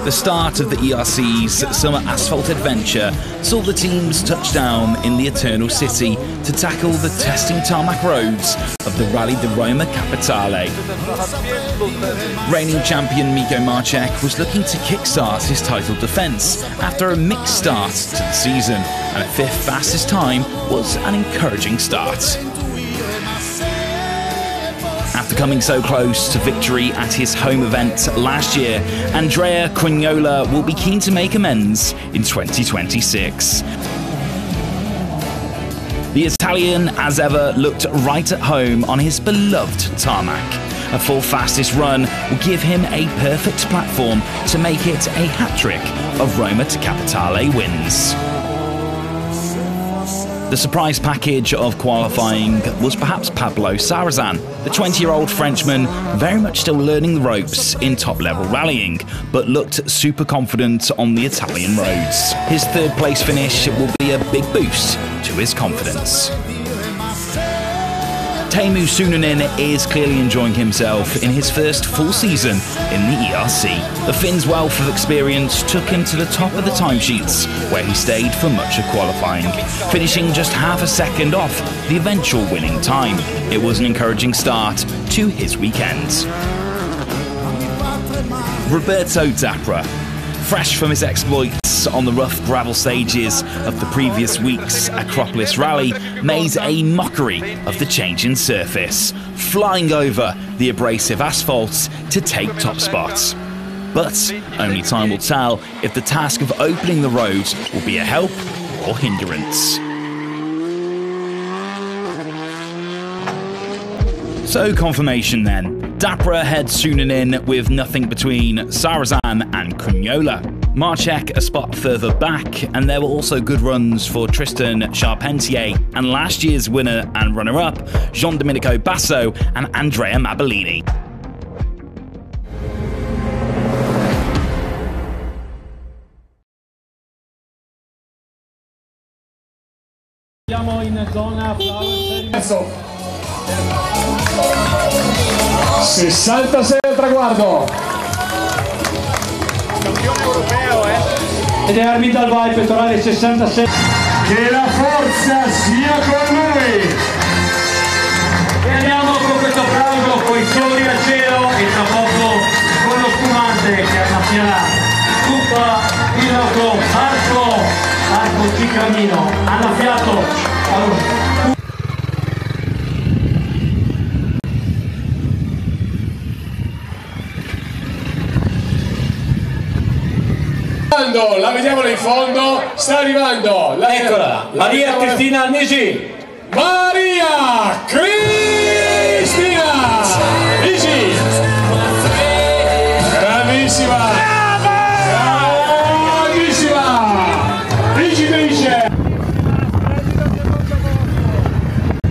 The start of the ERC's summer asphalt adventure saw the teams touch down in the Eternal City to tackle the testing tarmac roads of the Rally di Roma Capitale. Reigning champion Mico Marcek was looking to kickstart his title defence after a mixed start to the season, and at fifth fastest time was an encouraging start. After coming so close to victory at his home event last year, Andrea Cugnola will be keen to make amends in 2026. The Italian, as ever, looked right at home on his beloved tarmac. A full fastest run will give him a perfect platform to make it a hat-trick of Roma to Capitale wins. The surprise package of qualifying was perhaps Pablo Sarrazin, the 20-year-old Frenchman very much still learning the ropes in top-level rallying, but looked super confident on the Italian roads. His third-place finish will be a big boost to his confidence. Teemu Suninen is clearly enjoying himself in his first full season in the ERC. The Finn's wealth of experience took him to the top of the timesheets, where he stayed for much of qualifying, finishing just half a second off the eventual winning time. It was an encouraging start to his weekend. Roberto Dapra, fresh from his exploits on the rough gravel stages of the previous week's Acropolis Rally, made a mockery of the change in surface, flying over the abrasive asphalt to take top spots. But only time will tell if the task of opening the road will be a help or hindrance. So confirmation then. Dapra heads Suninen with nothing between Sarrazin and Cugnola. Marcek a spot further back, and there were also good runs for Tristan Charpentier and last year's winner and runner-up, Gian Domenico Basso and Andrea Mabellini. Siamo in zona 66 al traguardo. Campione europeo, Ed è arbitra al vai, pettorale 66. Che la forza sia con lui. E andiamo con questo applauso, con i fiori al cielo e tra poco con lo spumante che annaffiarà tutta il nostro arco ciclamino, annaffiato. La vediamo in fondo, sta arrivando, eccola, Maria Cristina Annesi. Maria Cristina!